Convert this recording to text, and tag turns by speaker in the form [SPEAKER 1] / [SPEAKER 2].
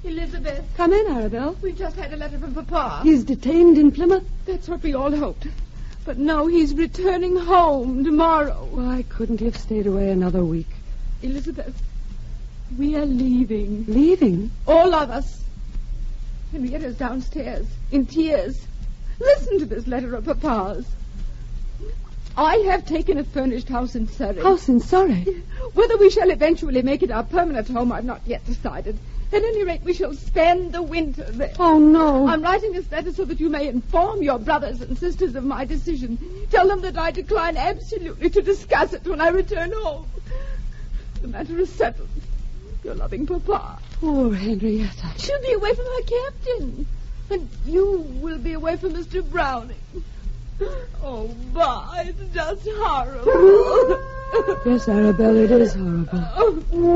[SPEAKER 1] Elizabeth.
[SPEAKER 2] Come in, Arabelle.
[SPEAKER 1] We just had a letter from Papa.
[SPEAKER 2] He's detained in Plymouth?
[SPEAKER 1] That's what we all hoped. But no, he's returning home tomorrow.
[SPEAKER 2] Why couldn't he have stayed away another week?
[SPEAKER 1] Elizabeth, we are leaving.
[SPEAKER 2] Leaving?
[SPEAKER 1] All of us. Henrietta's downstairs, in tears. Listen to this letter of Papa's. I have taken a furnished house in Surrey.
[SPEAKER 2] House in Surrey?
[SPEAKER 1] Whether we shall eventually make it our permanent home, I've not yet decided. At any rate, we shall spend the winter there.
[SPEAKER 2] Oh, no.
[SPEAKER 1] I'm writing this letter so that you may inform your brothers and sisters of my decision. Tell them that I decline absolutely to discuss it when I return home. The matter is settled. Your loving Papa.
[SPEAKER 2] Poor Henrietta.
[SPEAKER 1] She'll be away from her captain. And you will be away from Mr. Browning. Oh, bah, it's just horrible.
[SPEAKER 2] Yes, Arabelle, it is horrible.